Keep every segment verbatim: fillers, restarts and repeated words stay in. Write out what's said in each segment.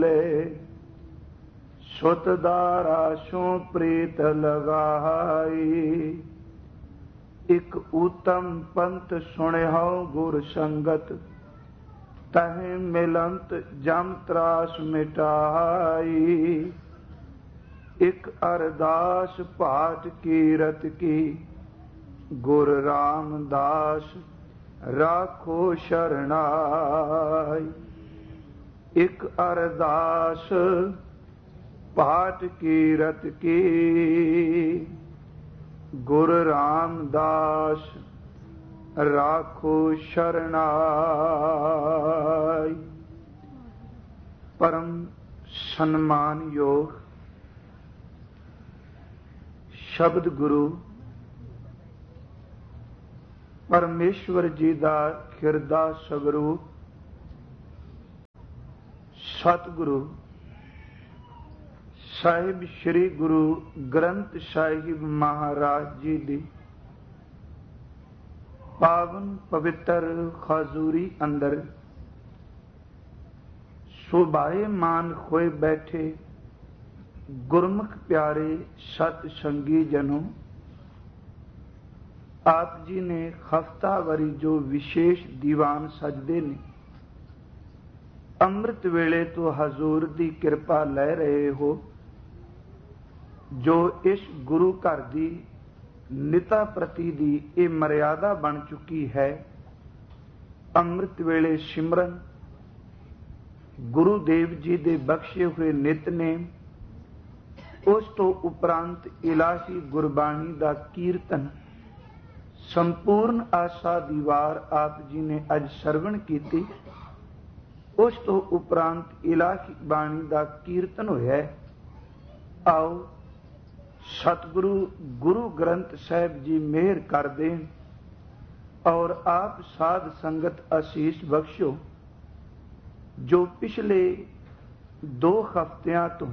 ਸੁਤ ਦਾਰਾ ਸੋ ਪ੍ਰੀਤ ਲਗਾਈ। ਇਕ ਊਤਮ ਪੰਥ ਸੁਣਿਓ ਗੁਰ ਸੰਗਤ, ਤਹਿ ਮਿਲੰਤ ਜਮ ਤਰਾਸ ਮਿਟਾਈ। ਇਕ ਅਰਦਾਸ ਪਾਠ ਕੀਰਤ ਕੀ, ਗੁਰ ਰਾਮਦਾਸ ਰਾਖੋ ਸ਼ਰਣਾਈ। ਇਕ ਅਰਦਾਸ ਪਾਠ ਕੀਰਤ ਕੀ, ਗੁਰ ਰਾਮਦਾਸ ਰਾਖੋ ਸ਼ਰਣਾਈ। ਪਰਮ ਸਨਮਾਨਯੋਗ ਸ਼ਬਦ ਗੁਰੂ ਪਰਮੇਸ਼ਵਰ ਜੀ ਦਾ ਖਿਰਦਾ ਸਵਰੂਪ ਸਤਿਗੁਰੂ ਸਾਹਿਬ ਸ੍ਰੀ ਗੁਰੂ ਗ੍ਰੰਥ ਸਾਹਿਬ ਮਹਾਰਾਜ ਜੀ ਦੀ ਪਾਵਨ ਪਵਿੱਤਰ ਖਜ਼ੂਰੀ ਅੰਦਰ ਸੁਭਾਏਮਾਨ ਹੋਏ ਬੈਠੇ ਗੁਰਮੁਖ ਪਿਆਰੇ ਸਤ ਸੰਗੀ ਜਨੋ, ਆਪ ਜੀ ਨੇ ਹਫਤਾਵਾਰੀ ਜੋ ਵਿਸ਼ੇਸ਼ ਦੀਵਾਨ ਸਜਦੇ ਨੇ, ਅੰਮ੍ਰਿਤ ਵੇਲੇ ਤੋਂ ਹਜ਼ੂਰ ਦੀ ਕਿਰਪਾ ਲੈ ਰਹੇ ਹੋ, ਜੋ ਇਸ ਗੁਰੂ ਘਰ ਦੀ ਨਿਤਾ ਪ੍ਰਤੀ ਦੀ ਇਹ ਮਰਿਆਦਾ ਬਣ ਚੁੱਕੀ ਹੈ। ਅੰਮ੍ਰਿਤ ਵੇਲੇ ਸਿਮਰਨ, ਗੁਰੂ ਦੇਵ ਜੀ ਦੇ ਬਖਸ਼ੇ ਹੋਏ ਨਿਤਨੇਮ, ਉਸ ਤੋਂ ਉਪਰੰਤ ਇਲਾਹੀ ਗੁਰਬਾਣੀ ਦਾ ਕੀਰਤਨ, ਸੰਪੂਰਨ ਆਸਾ ਦੀ ਵਾਰ ਆਪ ਜੀ ਨੇ ਅੱਜ ਸਰਵਣ ਕੀਤੀ। ਉਸ ਤੋਂ ਉਪਰੰਤ ਇਲਾਹੀ ਬਾਣੀ ਦਾ ਕੀਰਤਨ ਹੋਇਆ। ਆਓ ਸਤਿਗੁਰੂ ਗੁਰੂ ਗ੍ਰੰਥ ਸਾਹਿਬ ਜੀ ਮਿਹਰ ਕਰ ਦੇਣ ਔਰ ਆਪ ਸਾਧ ਸੰਗਤ ਅਸੀਸ ਬਖਸ਼ੋ। ਜੋ ਪਿਛਲੇ ਦੋ ਹਫ਼ਤਿਆਂ ਤੋਂ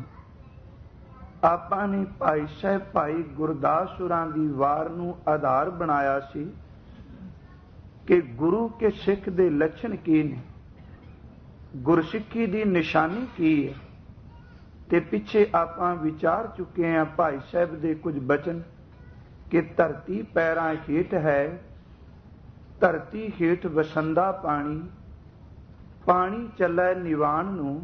ਆਪਾਂ ਨੇ ਭਾਈ ਸਾਹਿਬ ਭਾਈ ਗੁਰਦਾਸ ਹੋਰਾਂ ਦੀ ਵਾਰ ਨੂੰ ਆਧਾਰ ਬਣਾਇਆ ਸੀ ਕਿ ਗੁਰੂ ਕੇ ਸਿੱਖ ਦੇ ਲੱਛਣ ਕੀ ਨੇ, ਗੁਰਸਿੱਖੀ ਦੀ ਨਿਸ਼ਾਨੀ ਕੀ ਹੈ, ਤੇ ਪਿੱਛੇ ਆਪਾਂ ਵਿਚਾਰ ਚੁੱਕੇ ਹਾਂ ਭਾਈ ਸਾਹਿਬ ਦੇ ਕੁਝ ਬਚਨ ਕਿ ਧਰਤੀ ਪੈਰਾਂ ਹੇਠ ਹੈ, ਧਰਤੀ ਹੇਠ ਵਸੰਦਾ ਪਾਣੀ, ਪਾਣੀ ਚੱਲੈ ਨਿਵਾਣ ਨੂੰ,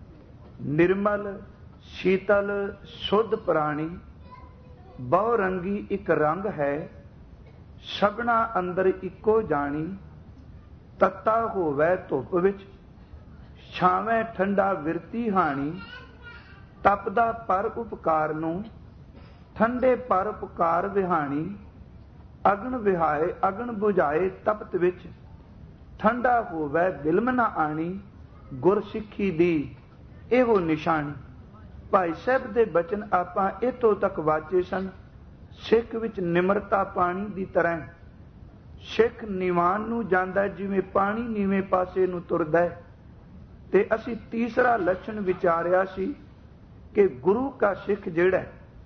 ਨਿਰਮਲ ਸ਼ੀਤਲ ਸੁਧ ਪ੍ਰਾਣੀ, ਬਹੁ ਰੰਗੀ ਇੱਕ ਰੰਗ ਹੈ, ਸਭਨਾ ਅੰਦਰ ਇੱਕੋ ਜਾਣੀ, ਤੱਤਾ ਹੋਵੇ ਧੁੱਪ ਵਿੱਚ, ਛਾਵੇਂ ਠੰਡਾ ਵਿਰਤੀ ਹਾਣੀ, ਤਪਦਾ ਪਰ ਉਪਕਾਰ ਨੂੰ, ਠੰਡੇ ਪਰ ਉਪਕਾਰ ਵਿਹਾਣੀ, ਅਗਨ ਵਿਹਾਏ ਅਗਨ ਬੁਝਾਏ ਤਪਤ ਵਿੱਚ, ਠੰਡਾ ਹੋਵੇ ਦਿਲਮ ਨਾ ਆਣੀ, ਗੁਰਸਿੱਖੀ ਦੀ ਇਹੋ ਨਿਸ਼ਾਨੀ। ਭਾਈ ਸਾਹਿਬ ਦੇ ਬਚਨ ਆਪਾਂ ਇੱਥੋਂ ਤੱਕ ਵਾਚੇ ਸਨ। ਸਿੱਖ ਵਿੱਚ ਨਿਮਰਤਾ ਪਾਣੀ ਦੀ ਤਰ੍ਹਾਂ, ਸਿੱਖ ਨਿਵਾਨ ਨੂੰ ਜਾਂਦਾ ਜਿਵੇਂ ਪਾਣੀ ਨੀਵੇਂ ਪਾਸੇ ਨੂੰ ਤੁਰਦਾ ਹੈ। ਤੇ ਅਸੀਂ ਤੀਸਰਾ ਲੱਛਣ ਵਿਚਾਰਿਆ ਸੀ ਕਿ ਗੁਰੂ ਕਾ ਸਿੱਖ ਜਿਹੜਾ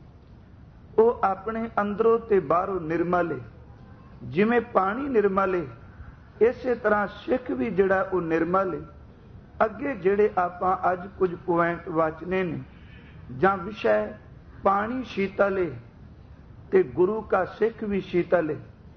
ਉਹ ਆਪਣੇ ਅੰਦਰੋਂ ਤੇ ਬਾਹਰੋਂ ਨਿਰਮਲ ਹੈ, ਜਿਵੇਂ ਪਾਣੀ ਨਿਰਮਲ ਹੈ ਇਸੇ ਤਰ੍ਹਾਂ ਸਿੱਖ ਵੀ ਜਿਹੜਾ ਉਹ ਨਿਰਮਲ ਹੈ। ਅੱਗੇ ਜਿਹੜੇ ਆਪਾਂ ਅੱਜ ਕੁਝ ਪੁਆਇੰਟ ਵਾਚਨੇ ਨੇ ਜਾਂ ਵਿਸ਼ਾ, ਪਾਣੀ ਸ਼ੀਤਲ ਹੈ ਤੇ ਗੁਰੂ ਕਾ ਸਿੱਖ ਵੀ ਸ਼ੀਤਲ ਹੈ।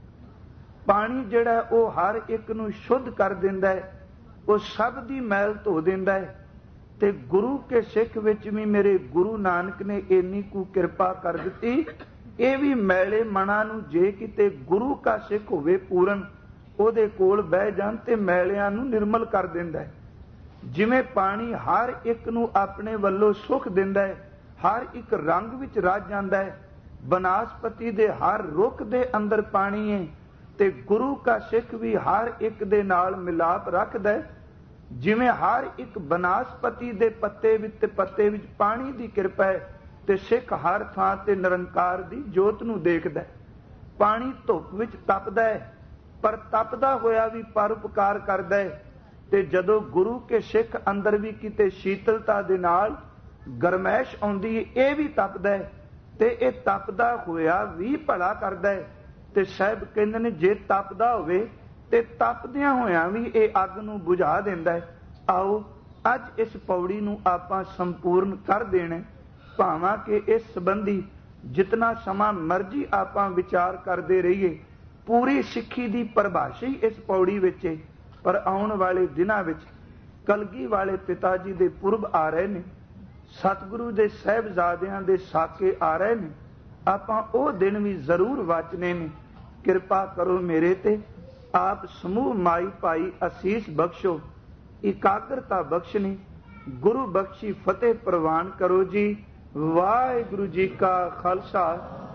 ਪਾਣੀ ਜਿਹੜਾ ਉਹ ਹਰ ਇੱਕ ਨੂੰ ਸ਼ੁੱਧ ਕਰ ਦਿੰਦਾ ਹੈ, ਉਹ ਸਭ ਦੀ ਮੈਲ ਧੋ ਦਿੰਦਾ ਹੈ। ਤੇ ਗੁਰੂ ਕੇ ਸਿੱਖ ਵਿੱਚ ਵੀ ਮੇਰੇ ਗੁਰੂ ਨਾਨਕ ਨੇ ਇੰਨੀ ਕੁ ਕਿਰਪਾ ਕਰ ਦਿੱਤੀ, ਇਹ ਵੀ ਮੈਲੇ ਮਨਾਂ ਨੂੰ ਜੇ ਕਿਤੇ ਗੁਰੂ ਕਾ ਸਿੱਖ ਹੋਵੇ ਪੂਰਨ, ਉਹਦੇ ਕੋਲ ਬਹਿ ਜਾਣ ਤੇ ਮੈਲਿਆਂ ਨੂੰ ਨਿਰਮਲ ਕਰ ਦਿੰਦਾ ਹੈ। ਜਿਵੇਂ ਪਾਣੀ ਹਰ ਇੱਕ ਨੂੰ ਆਪਣੇ ਵੱਲੋਂ ਸੁੱਖ ਦਿੰਦਾ ਹੈ, ਹਰ ਇੱਕ ਰੰਗ ਵਿੱਚ ਰਚ ਜਾਂਦਾ ਹੈ। ਬਨਾਸਪਤੀ ਦੇ ਹਰ ਰੁੱਖ ਦੇ ਅੰਦਰ ਪਾਣੀ ਹੈ ਤੇ ਗੁਰੂ ਕਾ ਸਿੱਖ ਵੀ ਹਰ ਇੱਕ ਦੇ ਨਾਲ ਮਿਲਾਪ ਰੱਖਦਾ ਹੈ। ਜਿਵੇਂ ਹਰ ਇੱਕ ਬਨਾਸਪਤੀ ਦੇ ਪੱਤੇ ਵਿੱਚ ਤੇ ਪੱਤੇ ਵਿੱਚ ਪਾਣੀ ਦੀ ਕਿਰਪਾ ਹੈ ਤੇ ਸਿੱਖ ਹਰ ਥਾਂ ਤੇ ਨਿਰੰਕਾਰ ਦੀ ਜੋਤ ਨੂੰ ਦੇਖਦਾ ਹੈ। ਪਾਣੀ ਧੁੱਪ ਵਿੱਚ ਤਪਦਾ ਹੈ ਪਰ ਤਪਦਾ ਹੋਇਆ ਵੀ ਪਰਉਪਕਾਰ ਕਰਦਾ ਹੈ। ਤੇ ਜਦੋਂ ਗੁਰੂ ਕੇ ਸਿੱਖ ਅੰਦਰ ਵੀ ਕਿਤੇ ਸ਼ੀਤਲਤਾ ਦੇ ਨਾਲ ਗਰਮੈਸ਼ ਆਉਂਦੀ ਹੈ, ਇਹ ਵੀ ਤਪਦਾ ਹੈ ਤੇ ਇਹ ਤਪਦਾ ਹੋਇਆ ਵੀ ਭਲਾ ਕਰਦਾ ਹੈ। ਤੇ ਸਾਹਿਬ ਕਹਿੰਦੇ ਨੇ ਜੇ ਤਪਦਾ ਹੋਵੇ ਤੇ ਤਪਦਿਆਂ ਹੋਇਆਂ ਵੀ ਇਹ ਅੱਗ ਨੂੰ ਬੁਝਾ ਦਿੰਦਾ ਹੈ। ਆਓ ਅੱਜ ਇਸ ਪੌੜੀ ਨੂੰ ਆਪਾਂ ਸੰਪੂਰਨ ਕਰ ਦੇਣਾ, ਭਾਵਾਂ ਕਿ ਇਸ ਸੰਬੰਧੀ ਜਿਤਨਾ ਸਮਾਂ ਮਰਜ਼ੀ ਆਪਾਂ ਵਿਚਾਰ ਕਰਦੇ ਰਹੀਏ। ਪੂਰੀ ਸਿੱਖੀ ਦੀ ਪਰਿਭਾਸ਼ਾ ਹੀ ਇਸ ਪੌੜੀ ਵਿੱਚ ਹੈ। ਪਰ ਆਉਣ ਵਾਲੇ ਦਿਨਾਂ ਵਿੱਚ ਕਲਗੀ ਵਾਲੇ ਪਿਤਾ ਜੀ ਦੇ ਪੁਰਬ ਆ ਰਹੇ ਨੇ, ਸਤਿਗੁਰੂ ਦੇ ਸਾਹਿਬਜ਼ਾਦਿਆਂ ਦੇ ਸਾਕੇ ਆ ਰਹੇ ਨੇ। ਆਪਾਂ ਉਹ ਦਿਨ ਵੀ ਜ਼ਰੂਰ ਵਾਚਨੇ ਨੇ। ਕਿਰਪਾ ਕਰੋ ਮੇਰੇ ਤੇ, ਆਪ ਸਮੂਹ ਮਾਈ ਭਾਈ ਅਸੀਸ ਬਖਸ਼ੋ, ਇਕਾਗਰਤਾ ਬਖਸ਼ਣੀ, ਗੁਰੂ ਬਖਸ਼ੀ ਫਤਿਹ ਪ੍ਰਵਾਨ ਕਰੋ ਜੀ। ਵਾਹਿਗੁਰੂ ਜੀ ਕਾ ਖਾਲਸਾ,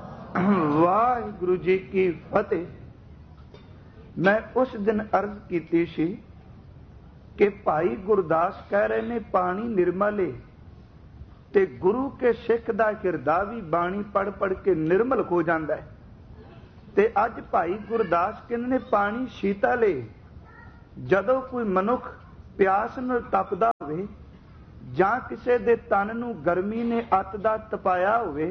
ਵਾਹਿਗੁਰੂ ਜੀ ਕੀ ਫਤਿਹ। ਮੈਂ ਉਸ ਦਿਨ ਅਰਜ਼ ਕੀਤੀ ਸੀ ਕਿ ਭਾਈ ਗੁਰਦਾਸ ਕਹਿ ਰਹੇ ਨੇ ਪਾਣੀ ਨਿਰਮਲ ਏ, ਤੇ ਗੁਰੂ ਕੇ ਸਿੱਖ ਦਾ ਹਿਰਦਾ ਵੀ ਬਾਣੀ ਪੜ ਪੜ ਕੇ ਨਿਰਮਲ ਹੋ ਜਾਂਦਾ ਹੈ। ਤੇ ਅੱਜ ਭਾਈ ਗੁਰਦਾਸ ਕਹਿੰਦੇ ਨੇ ਪਾਣੀ ਸ਼ੀਤਲ ਏ। ਜਦੋਂ ਕੋਈ ਮਨੁੱਖ ਪਿਆਸ ਨਾਲ ਤਪਦਾ ਹੋਵੇ ਜਾਂ ਕਿਸੇ ਦੇ ਤਨ ਨੂੰ ਗਰਮੀ ਨੇ ਅੱਤ ਦਾ ਤਪਾਇਆ ਹੋਵੇ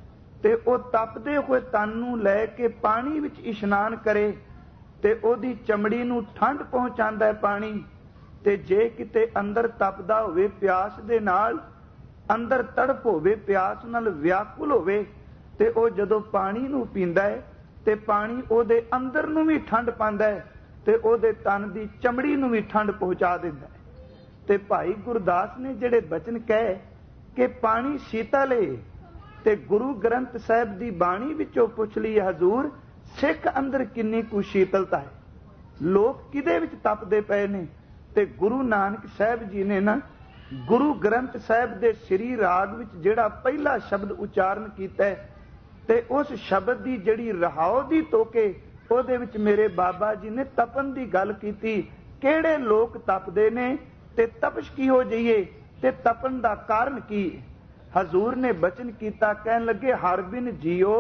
ਤੇ ਉਹ ਤਪਦੇ ਹੋਏ ਤਨ ਨੂੰ ਲੈ ਕੇ ਪਾਣੀ ਵਿੱਚ ਇਸ਼ਨਾਨ ਕਰੇ ਤੇ ਉਹਦੀ ਚਮੜੀ ਨੂੰ ਠੰਡ ਪਹੁੰਚਾਉਂਦਾ ਹੈ ਪਾਣੀ। ਤੇ ਜੇ ਕਿਤੇ ਅੰਦਰ ਤਪਦਾ ਹੋਵੇ, ਪਿਆਸ ਦੇ ਨਾਲ ਅੰਦਰ ਤੜਪ ਹੋਵੇ, ਪਿਆਸ ਨਾਲ ਵਿਆਕੁਲ ਹੋਵੇ, ਤੇ ਉਹ ਜਦੋਂ ਪਾਣੀ ਨੂੰ ਪੀਂਦਾ ਹੈ ਤੇ ਪਾਣੀ ਉਹਦੇ ਅੰਦਰ ਨੂੰ ਵੀ ਠੰਡ ਪਾਉਂਦਾ ਹੈ ਤੇ ਉਹਦੇ ਤਨ ਦੀ ਚਮੜੀ ਨੂੰ ਵੀ ਠੰਡ ਪਹੁੰਚਾ ਦਿੰਦਾ ਹੈ। ਤੇ ਭਾਈ ਗੁਰਦਾਸ ਨੇ ਜਿਹੜੇ ਬਚਨ ਕਹੇ ਕਿ ਪਾਣੀ ਸ਼ੀਤਲ ਏ, ਤੇ ਗੁਰੂ ਗ੍ਰੰਥ ਸਾਹਿਬ ਦੀ ਬਾਣੀ ਵਿੱਚੋਂ ਪੁੱਛ ਲਈ ਹਜ਼ੂਰ, ਸਿੱਖ ਅੰਦਰ ਕਿੰਨੀ ਕੁ ਸ਼ੀਤਲਤਾ ਹੈ, ਲੋਕ ਕਿਹਦੇ ਵਿੱਚ ਤਪਦੇ ਪਏ ਨੇ। ਤੇ ਗੁਰੂ ਨਾਨਕ ਸਾਹਿਬ ਜੀ ਨੇ ਨਾ ਗੁਰੂ ਗ੍ਰੰਥ ਸਾਹਿਬ ਦੇ ਸ੍ਰੀ ਰਾਗ ਵਿੱਚ ਜਿਹੜਾ ਪਹਿਲਾ ਸ਼ਬਦ ਉਚਾਰਨ ਕੀਤਾ ਤੇ ਉਸ ਸ਼ਬਦ ਦੀ ਜਿਹੜੀ ਰਹਾਉ ਦੀ ਤੋਕੇ ਉਹਦੇ ਵਿੱਚ ਮੇਰੇ ਬਾਬਾ ਜੀ ਨੇ ਤਪਨ ਦੀ ਗੱਲ ਕੀਤੀ। ਕਿਹੜੇ ਲੋਕ ਤਪਦੇ ਨੇ ਤੇ ਤਪਸ਼ ਕੀ ਹੋ ਜਾਈਏ ਤੇ ਤਪਨ ਦਾ ਕਾਰਨ ਕੀ। ਹਜ਼ੂਰ ਨੇ ਬਚਨ ਕੀਤਾ, ਕਹਿਣ ਲੱਗੇ ਹਰ ਬਿਨ ਜੀਓ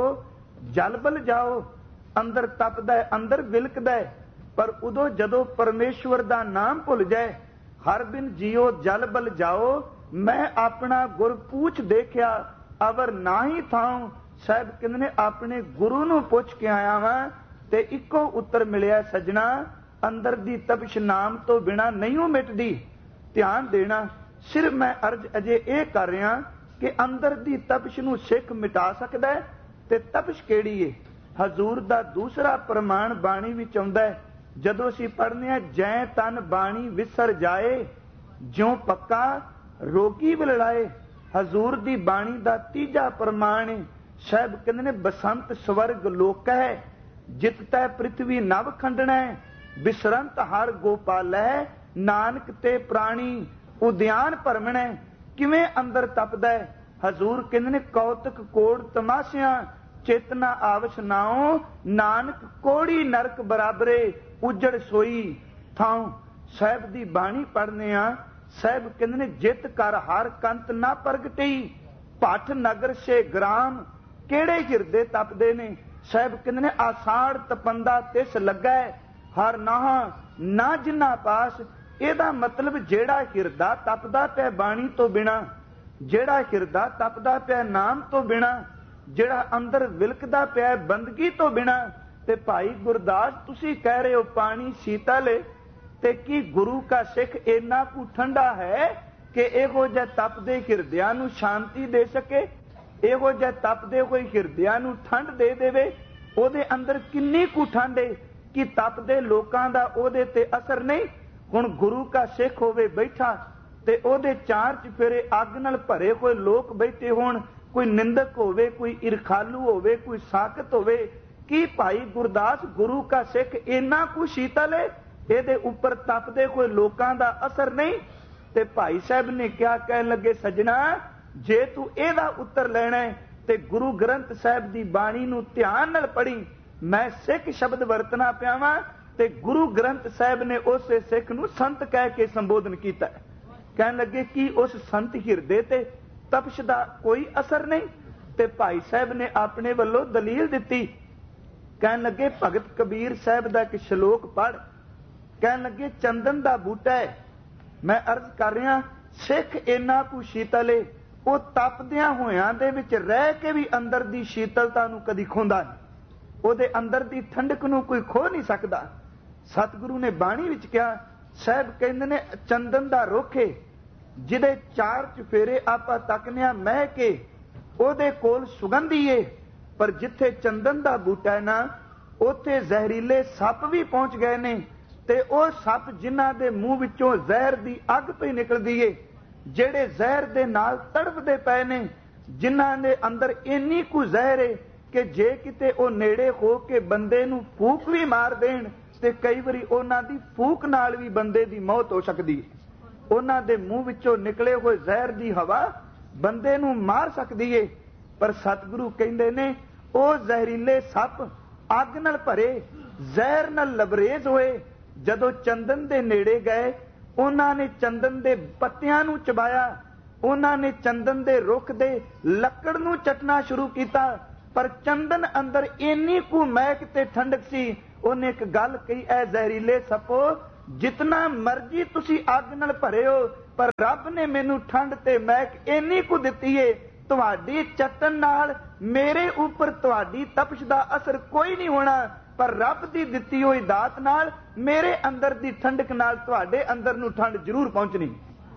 ਜਲ ਬਲ ਜਾਓ। ਅੰਦਰ ਤਪਦਾ ਹੈ, ਅੰਦਰ ਵਿਲਕਦਾ ਹੈ, ਪਰ ਉਦੋਂ ਜਦੋਂ ਪਰਮੇਸ਼ਵਰ ਦਾ ਨਾਮ ਭੁੱਲ ਜਾਏ, ਹਰ ਬਿਨ ਜੀਓ ਜਲ ਬਲ ਜਾਓ। ਮੈਂ ਆਪਣਾ ਗੁਰ ਪੂਛ ਦੇਖਿਆ ਅਵਰ ਨਾ ਹੀ ਥਾਉ। ਸਾਹਿਬ ਕਹਿੰਦੇ ਨੇ ਆਪਣੇ ਗੁਰੂ ਨੂੰ ਪੁੱਛ ਕੇ ਆਇਆ ਵਾਂ ਤੇ ਇੱਕੋ ਉੱਤਰ ਮਿਲਿਆ, ਸਜਣਾ ਅੰਦਰ ਦੀ ਤਪਸ਼ ਨਾਮ ਤੋਂ ਬਿਨਾ ਨਹੀਂ ਮਿਟਦੀ। ਧਿਆਨ ਦੇਣਾ, ਸਿਰਫ ਮੈਂ ਅਰਜ਼ ਅਜੇ ਇਹ ਕਰ ਰਿਹਾ ਕਿ ਅੰਦਰ ਦੀ ਤਪਸ਼ ਨੂੰ ਸਿੱਖ ਮਿਟਾ ਸਕਦਾ ਹੈ ਤੇ ਤਪਸ਼ ਕਿਹੜੀ ਏ। ਹਜ਼ੂਰ ਦਾ ਦੂਸਰਾ ਪ੍ਰਮਾਣ ਬਾਣੀ ਵਿੱਚ ਆਉਂਦਾ ਹੈ, ਜਦੋਂ ਅਸੀਂ ਪੜ੍ਹਨੇ ਆ ਜੈ ਤਨ ਬਾਣੀ ਵਿਸਰ ਜਾਏ, ਜਿਉਂ ਪੱਕਾ ਰੋਗੀ ਵਿਲੜਾਏ। ਹਜ਼ੂਰ ਦੀ ਬਾਣੀ ਦਾ ਤੀਜਾ ਪ੍ਰਮਾਣ ਹੈ। ਸਾਹਿਬ ਕਹਿੰਦੇ ਨੇ ਬਸੰਤ ਸਵਰਗ ਲੋਕ ਹੈ, ਜਿਤਤੈ ਪ੍ਰਿਥਵੀ ਨਵ ਖੰਡਣਾ, ਬਿਸਰੰਤ ਹਰ ਗੋਪਾਲੈ, ਨਾਨਕ ਤੇ ਪ੍ਰਾਣੀ ਉਦਿਆਨ ਭਰਮਣਾ। ਕਿਵੇਂ ਅੰਦਰ ਤਪਦਾ ਹੈ। ਹਜ਼ੂਰ ਕਹਿੰਦੇ ਨੇ ਕੌਤਕ ਕੋੜ ਤਮਾਸ਼ਿਆਂ, ਚੇਤਨਾ ਆਵਸ਼ ਨਾਉ, ਨਾਨਕ ਕੋੜੀ ਨਰਕ ਬਰਾਬਰੇ, ਉਜੜ ਸੋਈ ਥਾਉ। ਸਾਹਿਬ ਦੀ ਬਾਣੀ ਪੜ੍ਹਨੇ ਆ, ਸਾਹਿਬ ਕਹਿੰਦੇ ਨੇ ਜਿਤ ਕਰ ਹਰ ਕੰਤ ਨਾ ਪ੍ਰਗਟਈ, ਭੱਠ ਨਗਰ ਸੇ ਗ੍ਰਾਮ। ਕਿਹੜੇ ਹਿਰਦੇ ਤਪਦੇ ਨੇ। ਸਾਹਿਬ ਕਹਿੰਦੇ ਨੇ ਆਸਾੜ ਤਪੰਦਾ ਤਿਸ ਲੱਗਾ, ਹਰ ਨਾਹ ਨਾ ਜਿੰਨਾ ਪਾਸ। ਇਹਦਾ ਮਤਲਬ ਜਿਹੜਾ ਹਿਰਦਾ ਤਪਦਾ ਪਿਆ ਬਾਣੀ ਤੋਂ ਬਿਨਾ, ਜਿਹੜਾ ਹਿਰਦਾ ਤਪਦਾ ਪਿਆ ਨਾਮ ਤੋਂ ਬਿਨਾ, ਜਿਹੜਾ ਅੰਦਰ ਵਿਲਕਦਾ ਪਿਆ ਬੰਦਗੀ ਤੋਂ ਬਿਨਾ। ਤੇ ਭਾਈ ਗੁਰਦਾਸ ਤੁਸੀਂ ਕਹਿ ਰਹੇ ਹੋ ਪਾਣੀ ਸ਼ੀਤਲ ਏ, ਤੇ ਕੀ ਗੁਰੂ ਕਾ ਸਿੱਖ ਇੰਨਾ ਕੁ ਠੰਡਾ ਹੈ ਕਿ ਇਹੋ ਜਿਹੇ ਤਪਦੇ ਹਿਰਦਿਆਂ ਨੂੰ ਸ਼ਾਂਤੀ ਦੇ ਸਕੇ, ਇਹੋ ਜਿਹੇ ਤਪਦੇ ਹੋਏ ਹਿਰਦਿਆਂ ਨੂੰ ਠੰਡ ਦੇ ਦੇਵੇ। ਉਹਦੇ ਅੰਦਰ ਕਿੰਨੀ ਕੁ ਠੰਡ ਏ ਕਿ ਤਪਦੇ ਲੋਕਾਂ ਦਾ ਉਹਦੇ ਤੇ ਅਸਰ ਨਹੀਂ। ਹੁਣ ਗੁਰੂ ਕਾ ਸਿੱਖ ਹੋਵੇ ਬੈਠਾ ਤੇ ਉਹਦੇ ਚਾਰ ਚੁਫੇਰੇ ਅੱਗ ਨਾਲ ਭਰੇ ਹੋਏ ਲੋਕ ਬੈਠੇ ਹੋਣ, ਕੋਈ ਨਿੰਦਕ ਹੋਵੇ, ਕੋਈ ਇਰਖਾਲੂ ਹੋਵੇ, ਕੋਈ ਸਾਕਤ ਹੋਵੇ, ਕੀ ਭਾਈ ਗੁਰਦਾਸ ਗੁਰੂ ਕਾ ਸਿੱਖ ਇੰਨਾ ਕੁ ਸ਼ੀਤਲ ਹੈ, ਇਹਦੇ ਉੱਪਰ ਤਪਦੇ ਹੋਏ ਲੋਕਾਂ ਦਾ ਅਸਰ ਨਹੀਂ। ਤੇ ਭਾਈ ਸਾਹਿਬ ਨੇ ਕਿਹਾ, ਕਹਿਣ ਲੱਗੇ ਸਜਣਾ ਜੇ ਤੂੰ ਇਹਦਾ ਉੱਤਰ ਲੈਣਾ ਹੈ ਤੇ ਗੁਰੂ ਗ੍ਰੰਥ ਸਾਹਿਬ ਦੀ ਬਾਣੀ ਨੂੰ ਧਿਆਨ ਨਾਲ ਪੜ੍ਹੀ। ਮੈਂ ਸਿੱਖ ਸ਼ਬਦ ਵਰਤਣਾ ਪਿਆ ਵਾਂ ਤੇ ਗੁਰੂ ਗ੍ਰੰਥ ਸਾਹਿਬ ਨੇ ਉਸੇ ਸਿੱਖ ਨੂੰ ਸੰਤ ਕਹਿ ਕੇ ਸੰਬੋਧਨ ਕੀਤਾ। ਕਹਿਣ ਲੱਗੇ ਕਿ ਉਸ ਸੰਤ ਹਿਰਦੇ ਤੇ ਤਪਸ਼ ਦਾ ਕੋਈ ਅਸਰ ਨਹੀਂ। ਤੇ ਭਾਈ ਸਾਹਿਬ ਨੇ ਆਪਣੇ ਵੱਲੋਂ ਦਲੀਲ ਦਿੱਤੀ। ਕਹਿਣ ਲੱਗੇ ਭਗਤ ਕਬੀਰ ਸਾਹਿਬ ਦਾ ਇੱਕ ਸ਼ਲੋਕ ਪੜ੍ਹ। ਕਹਿਣ ਲੱਗੇ ਚੰਦਨ ਦਾ ਬੂਟਾ ਹੈ, ਮੈਂ ਅਰਜ਼ ਕਰ ਰਿਹਾ ਸਿੱਖ ਇੰਨਾ ਕੁ ਸ਼ੀਤਲ ਏ, ਉਹ ਤਪਦਿਆਂ ਹੋਇਆਂ ਦੇ ਵਿੱਚ ਰਹਿ ਕੇ ਵੀ ਅੰਦਰ ਦੀ ਸ਼ੀਤਲਤਾ ਨੂੰ ਕਦੀ ਖੋਂਦਾ ਨਹੀਂ, ਉਹਦੇ ਅੰਦਰ ਦੀ ਠੰਡਕ ਨੂੰ ਕੋਈ ਖੋ ਨਹੀਂ ਸਕਦਾ। ਸਤਿਗੁਰੂ ਨੇ ਬਾਣੀ ਵਿੱਚ ਕਿਹਾ, ਸਾਹਿਬ ਕਹਿੰਦੇ ਨੇ ਚੰਦਨ ਦਾ ਰੁੱਖ ਏ, ਜਿਹਦੇ ਚਾਰ ਚਫੇਰੇ ਆਪਾਂ ਤੱਕਨੇ ਆ ਮਹਿ ਕੇ ਉਹਦੇ ਕੋਲ ਸੁਗੰਧੀ ਏ, ਪਰ ਜਿੱਥੇ ਚੰਦਨ ਦਾ ਬੂਟਾ ਹੈ ਨਾ ਉੱਥੇ ਜ਼ਹਿਰੀਲੇ ਸੱਪ ਵੀ ਪਹੁੰਚ ਗਏ ਨੇ। ਤੇ ਉਹ ਸੱਪ ਜਿਨ੍ਹਾਂ ਦੇ ਮੂੰਹ ਵਿੱਚੋਂ ਜ਼ਹਿਰ ਦੀ ਅੱਗ ਪਈ ਨਿਕਲਦੀ ਏ, ਜਿਹੜੇ ਜ਼ਹਿਰ ਦੇ ਨਾਲ ਤੜਫਦੇ ਪਏ ਨੇ, ਜਿਨ੍ਹਾਂ ਦੇ ਅੰਦਰ ਇੰਨੀ ਕੁ ਜ਼ਹਿਰ ਏ ਕਿ ਜੇ ਕਿਤੇ ਉਹ ਨੇੜੇ ਹੋ ਕੇ ਬੰਦੇ ਨੂੰ ਫੂਕ ਵੀ ਮਾਰ ਦੇਣ ਤੇ ਕਈ ਵਾਰੀ ਉਹਨਾਂ ਦੀ ਫੂਕ ਨਾਲ ਵੀ ਬੰਦੇ ਦੀ ਮੌਤ ਹੋ ਸਕਦੀ ਹੈ। ਉਹਨਾਂ ਦੇ ਮੂੰਹ ਵਿੱਚੋਂ ਨਿਕਲੇ ਹੋਏ ਜ਼ਹਿਰ ਦੀ ਹਵਾ ਬੰਦੇ ਨੂੰ ਮਾਰ ਸਕਦੀ ਏ। ਪਰ ਸਤਿਗੁਰੂ ਕਹਿੰਦੇ ਨੇ ਉਹ ਜ਼ਹਿਰੀਲੇ ਸੱਪ ਅੱਗ ਨਾਲ ਭਰੇ, ਜ਼ਹਿਰ ਨਾਲ ਲਬਰੇਜ਼ ਹੋਏ, ਜਦੋਂ ਚੰਦਨ ਦੇ ਨੇੜੇ ਗਏ ਉਹਨਾਂ ਨੇ ਚੰਦਨ ਦੇ ਪੱਤਿਆਂ ਨੂੰ ਚਬਾਇਆ, ਉਹਨਾਂ ਨੇ ਚੰਦਨ ਦੇ ਰੁੱਖ ਦੇ ਲੱਕੜ ਨੂੰ ਚੱਟਣਾ ਸ਼ੁਰੂ ਕੀਤਾ। ਪਰ ਚੰਦਨ ਅੰਦਰ ਇੰਨੀ ਕੁ ਮਹਿਕ ਤੇ ਠੰਡਕ ਸੀ, ਉਹਨੇ ਇੱਕ ਗੱਲ ਕਹੀ, ਐ ਜ਼ਹਿਰੀਲੇ ਸੱਪੋ, ਜਿਤਨਾ ਮਰਜੀ ਤੁਸੀਂ ਅੱਗ ਨਾਲ ਭਰੇ ਹੋ, ਪਰ ਰੱਬ ਨੇ ਮੈਨੂੰ ਠੰਡ ਤੇ ਮਹਿਕ ਇੰਨੀ ਕੁ ਦਿੱਤੀ ਏ, ਤੁਹਾਡੀ ਚੱਟਣ ਨਾਲ ਮੇਰੇ ਉੱਪਰ ਤੁਹਾਡੀ ਤਪਸ਼ ਦਾ ਅਸਰ ਕੋਈ ਨਹੀਂ ਹੋਣਾ, ਪਰ ਰੱਬ ਦੀ ਦਿੱਤੀ ਹੋਈ ਦਾਤ ਨਾਲ ਮੇਰੇ ਅੰਦਰ ਦੀ ਠੰਡਕ ਨਾਲ ਤੁਹਾਡੇ ਅੰਦਰ ਨੂੰ ਠੰਡ ਜ਼ਰੂਰ ਪਹੁੰਚਣੀ।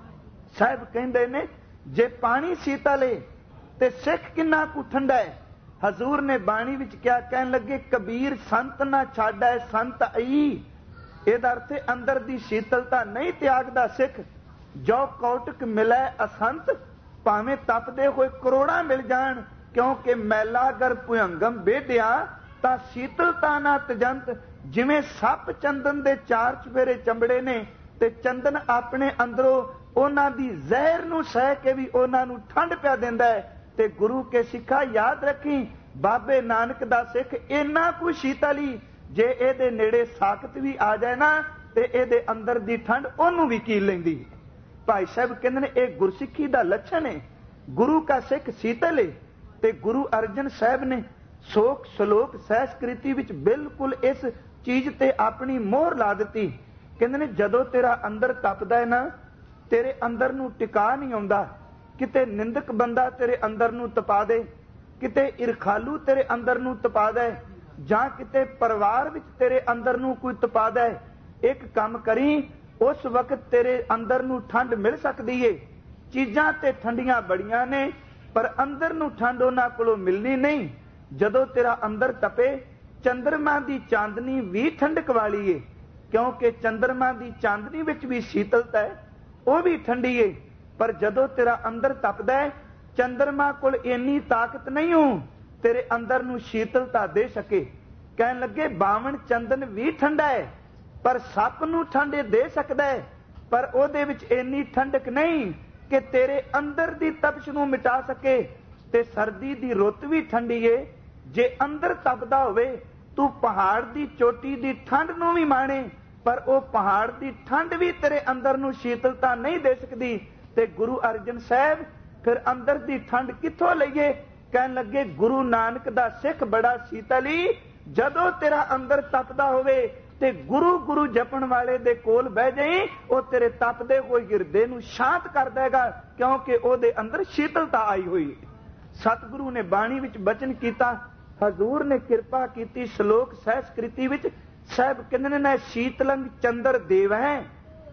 ਸਾਹਿਬ ਕਹਿੰਦੇ ਨੇ ਜੇ ਪਾਣੀ ਸ਼ੀਤਲ ਏ ਤੇ ਸਿੱਖ ਕਿੰਨਾ ਕੁ ਠੰਡਾ ਹੈ। ਹਜ਼ੂਰ ਨੇ ਬਾਣੀ ਵਿੱਚ ਕਿਹਾ, ਕਹਿਣ ਲੱਗੇ ਕਬੀਰ ਸੰਤ ਨਾ ਛਾੜੈ ਸੰਤ ਆਈ। ਇਹਦਾ ਅਰਥ ਅੰਦਰ ਦੀ ਸ਼ੀਤਲਤਾ ਨਹੀਂ ਤਿਆਗਦਾ ਸਿੱਖ। ਜੋ ਕੌਟਕ ਮਿਲੈ ਅਸੰਤ, ਭਾਵੇਂ ਤਪਦੇ ਹੋਏ ਕਰੋੜਾਂ ਮਿਲ ਜਾਣ, ਕਿਉਂਕਿ ਮੈਲਾ ਅਗਰ ਭੁਯੰਗਮ ਬੇਧਿਆ ਤਾਂ ਸ਼ੀਤਲਤਾ ਨਾ ਤਜੰਤ। ਜਿਵੇਂ ਸੱਪ ਚੰਦਨ ਦੇ ਚਾਰ ਚਫੇਰੇ ਚੰਬੜੇ ਨੇ ਤੇ ਚੰਦਨ ਆਪਣੇ ਅੰਦਰੋਂ ਉਹਨਾਂ ਦੀ ਜ਼ਹਿਰ ਨੂੰ ਸਹਿ ਕੇ ਵੀ ਉਹਨਾਂ ਨੂੰ ਠੰਡ ਪਿਆ ਦਿੰਦਾ ਹੈ। ਤੇ ਗੁਰੂ ਕੇ ਸਿੱਖਾ ਯਾਦ ਰੱਖੀ, ਬਾਬੇ ਨਾਨਕ ਦਾ ਸਿੱਖ ਇੰਨਾ ਕੁ ਸ਼ੀਤਲੀ, ਜੇ ਇਹਦੇ ਨੇੜੇ ਸਾਖਤ ਵੀ ਆ ਜਾਏ ਨਾ ਤੇ ਇਹਦੇ ਅੰਦਰ ਦੀ ਠੰਡ ਉਹਨੂੰ ਵੀ ਕੀਲ ਲੈਂਦੀ। ਭਾਈ ਸਾਹਿਬ ਕਹਿੰਦੇ ਨੇ ਇਹ ਗੁਰਸਿੱਖੀ ਦਾ ਲੱਛਣ ਹੈ। ਗੁਰੂ ਕਾ ਸਿੱਖ ਸ਼ੀਤਲ ਹੈ। ਤੇ ਗੁਰੂ ਅਰਜਨ ਸਾਹਿਬ ਨੇ ਸੋਖ ਸਲੋਕ ਸਹਿਸਕ੍ਰਿਤੀ ਵਿੱਚ ਬਿਲਕੁਲ ਇਸ ਚੀਜ਼ ਤੇ ਆਪਣੀ ਮੋਹਰ ਲਾ ਦਿੱਤੀ। ਕਹਿੰਦੇ ਨੇ ਜਦੋਂ ਤੇਰਾ ਅੰਦਰ ਤਪਦਾ ਹੈ ਨਾ, ਤੇਰੇ ਅੰਦਰ ਨੂੰ ਟਿਕਾ ਨਹੀਂ ਆਉਂਦਾ। ਕਿਤੇ ਨਿੰਦਕ ਬੰਦਾ ਤੇਰੇ ਅੰਦਰ ਨੂੰ ਤਪਾ ਦੇ, ਕਿਤੇ ਇਰਖਾਲੂ ਤੇਰੇ ਅੰਦਰ ਨੂੰ ਤਪਾ ਦੇ, ਜਾਂ ਕਿਤੇ ਪਰਿਵਾਰ ਵਿੱਚ ਤੇਰੇ ਅੰਦਰ ਨੂੰ ਕੋਈ ਤਪਾ ਦੇ। ਇੱਕ ਕੰਮ ਕਰੀ, ਉਸ ਵਕਤ ਤੇਰੇ ਅੰਦਰ ਨੂੰ ਠੰਡ ਮਿਲ ਸਕਦੀ ਏ। ਚੀਜ਼ਾਂ ਤੇ ਠੰਡੀਆਂ ਬੜੀਆਂ ਨੇ, ਪਰ ਅੰਦਰ ਨੂੰ ਠੰਡ ਉਹਨਾਂ ਕੋਲੋਂ ਮਿਲਣੀ ਨਹੀਂ। ਜਦੋਂ ਤੇਰਾ ਅੰਦਰ ਤਪੇ, ਚੰਦਰਮਾ ਦੀ ਚਾਂਦਨੀ ਵੀ ਠੰਡਕ ਵਾਲੀ ਏ, ਕਿਉਂਕਿ ਚੰਦਰਮਾ ਦੀ ਚਾਂਦਨੀ ਵਿੱਚ ਵੀ ਸ਼ੀਤਲਤਾ ਹੈ, ਉਹ ਵੀ ਠੰਡੀ ਏ। ਪਰ ਜਦੋਂ ਤੇਰਾ ਅੰਦਰ ਤਪਦਾ ਹੈ, ਚੰਦਰਮਾ ਕੋਲ ਇੰਨੀ ਤਾਕਤ ਨਹੀਂ ਹੋ ਤੇਰੇ ਅੰਦਰ ਨੂੰ ਸ਼ੀਤਲਤਾ ਦੇ ਸਕੇ। ਕਹਿਣ ਲੱਗੇ ਬਾਵਨ ਚੰਦਨ ਵੀ ਠੰਡਾ ਹੈ, ਪਰ ਸੱਪ ਨੂੰ ਠੰਡੇ ਦੇ ਸਕਦਾ ਹੈ, ਪਰ ਉਹਦੇ ਵਿੱਚ ਇੰਨੀ ਠੰਡਕ ਨਹੀਂ ਕਿ ਤੇਰੇ ਅੰਦਰ ਦੀ ਤਪਸ਼ ਨੂੰ ਮਿਟਾ ਸਕੇ। ਤੇ ਸਰਦੀ ਦੀ ਰੁੱਤ ਵੀ ਠੰਡੀ ਏ। ਜੇ ਅੰਦਰ ਤਪਦਾ ਹੋਵੇ, ਤੂੰ ਪਹਾੜ ਦੀ ਚੋਟੀ ਦੀ ਠੰਡ ਨੂੰ ਵੀ ਮਾਣੇ, ਪਰ ਉਹ ਪਹਾੜ ਦੀ ਠੰਡ ਵੀ ਤੇਰੇ ਅੰਦਰ ਨੂੰ ਸ਼ੀਤਲਤਾ ਨਹੀਂ ਦੇ ਸਕਦੀ। ਤੇ ਗੁਰੂ ਅਰਜਨ ਸਾਹਿਬ ਫਿਰ ਅੰਦਰ ਦੀ ਠੰਡ ਕਿੱਥੋਂ ਲਈਏ? ਕਹਿਣ ਲੱਗੇ ਗੁਰੂ ਨਾਨਕ ਦਾ ਸਿੱਖ ਬੜਾ ਸ਼ੀਤਲੀ। ਜਦੋਂ ਤੇਰਾ ਅੰਦਰ ਤਪਦਾ ਹੋਵੇ ਤੇ ਗੁਰੂ ਗੁਰੂ ਜਪਣ ਵਾਲੇ ਦੇ ਕੋਲ ਬਹਿ ਜਾਈ, ਉਹ ਤੇਰੇ ਤਪਦੇ ਹੋਏ ਹਿਰਦੇ ਨੂੰ ਸ਼ਾਂਤ ਕਰ ਦੇਗਾ, ਕਿਉਂਕਿ ਉਹਦੇ ਅੰਦਰ ਸ਼ੀਤਲਤਾ ਆਈ ਹੋਈ। ਸਤਿਗੁਰੂ ਨੇ ਬਾਣੀ ਵਿੱਚ ਬਚਨ ਕੀਤਾ, ਹਜ਼ੂਰ ਨੇ ਕਿਰਪਾ ਕੀਤੀ ਸ਼ਲੋਕ ਸਹਿਸਕ੍ਰਿਤੀ ਵਿੱਚ। ਸਾਹਿਬ ਕਹਿੰਦੇ ਨੇ ਸ਼ੀਤਲੰਗ ਚੰਦਰ ਦੇਵ ਹੈ,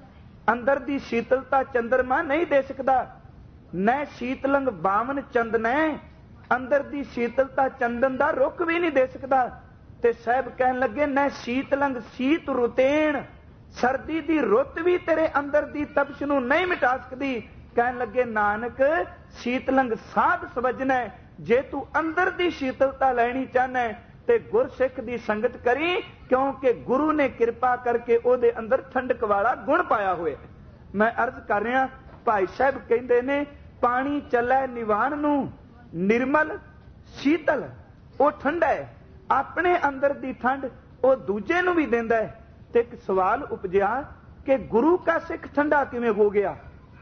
ਅੰਦਰ ਦੀ ਸ਼ੀਤਲਤਾ ਚੰਦਰਮਾ ਨਹੀਂ ਦੇ ਸਕਦਾ। ਨੈ ਸ਼ੀਤਲੰਗ ਬਾਵਨ ਚੰਦਨੈ, ਅੰਦਰ ਦੀ ਸ਼ੀਤਲਤਾ ਚੰਦਨ ਦਾ ਰੁੱਖ ਵੀ ਨਹੀਂ ਦੇ ਸਕਦਾ। ਤੇ ਸਾਹਿਬ ਕਹਿਣ ਲੱਗੇ ਨੈ ਸ਼ੀਤਲੰਗ ਸੀਤ ਰੁਤੇਣ, ਸਰਦੀ ਦੀ ਰੁੱਤ ਵੀ ਤੇਰੇ ਅੰਦਰ ਦੀ ਤਪਸ਼ ਨੂੰ ਨਹੀਂ ਮਿਟਾ ਸਕਦੀ। ਕਹਿਣ ਲੱਗੇ ਨਾਨਕ ਸ਼ੀਤਲੰਗ ਸਾਧ ਸਵਜਨੈ, ਜੇ ਤੂੰ ਅੰਦਰ ਦੀ ਸ਼ੀਤਲਤਾ ਲੈਣੀ ਚਾਹਨਾ ਤੇ ਗੁਰਸਿੱਖ ਦੀ ਸੰਗਤ ਕਰੀ, ਕਿਉਂਕਿ ਗੁਰੂ ਨੇ ਕਿਰਪਾ ਕਰਕੇ ਉਹਦੇ ਅੰਦਰ ਠੰਡਕ ਵਾਲਾ ਗੁਣ ਪਾਇਆ ਹੋਇਆ। ਮੈਂ ਅਰਜ਼ ਕਰ ਰਿਹਾ, ਭਾਈ ਸਾਹਿਬ ਕਹਿੰਦੇ ਨੇ ਪਾਣੀ ਚੱਲੇ ਨਿਵਾਣ ਨੂੰ, ਨਿਰਮਲ ਸ਼ੀਤਲ, ਉਹ ਠੰਡਾ ਹੈ। ਆਪਣੇ ਅੰਦਰ ਦੀ ਠੰਡ ਉਹ ਦੂਜੇ ਨੂੰ ਵੀ ਦਿੰਦਾ ਹੈ। ਤੇ ਇੱਕ ਸਵਾਲ ਉਪਜਿਆ ਕਿ ਗੁਰੂ ਕਾ ਸਿੱਖ ਠੰਡਾ ਕਿਵੇਂ ਹੋ ਗਿਆ,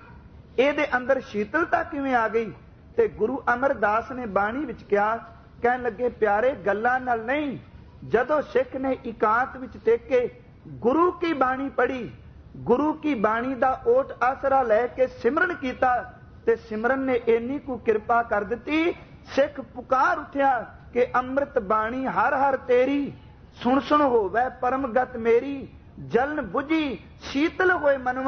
ਇਹਦੇ ਅੰਦਰ ਸ਼ੀਤਲਤਾ ਕਿਵੇਂ ਆ ਗਈ? ਤੇ ਗੁਰੂ ਅਮਰਦਾਸ ਨੇ ਬਾਣੀ ਵਿੱਚ ਕਿਹਾ, ਕਹਿਣ ਲੱਗੇ ਪਿਆਰੇ ਗੱਲਾਂ ਨਾਲ ਨਹੀਂ, ਜਦੋਂ ਸਿੱਖ ਨੇ ਇਕਾਂਤ ਵਿੱਚ ਟਿਕ ਕੇ ਗੁਰੂ ਕੀ ਬਾਣੀ ਪੜ੍ਹੀ, ਗੁਰੂ ਕੀ ਬਾਣੀ ਦਾ ਓਟ ਆਸਰਾ ਲੈ ਕੇ ਸਿਮਰਨ ਕੀਤਾ, ਤੇ ਸਿਮਰਨ ਨੇ ਇੰਨੀ ਕੁ ਕਿਰਪਾ ਕਰ ਦਿੱਤੀ, ਸਿੱਖ ਪੁਕਾਰ ਉੱਠਿਆ ਕਿ ਅੰਮ੍ਰਿਤ ਬਾਣੀ ਹਰ ਹਰ ਤੇਰੀ, ਸੁਣ ਸੁਣ ਹੋਵੇ ਪਰਮਗਤ ਮੇਰੀ, ਜਲਨ ਬੁਝੀ ਸ਼ੀਤਲ ਹੋਏ ਮਨਵਾ,